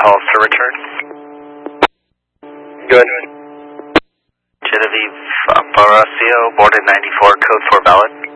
Hollister return. Good. Genevieve Baracio, born in 94, code 4 valid.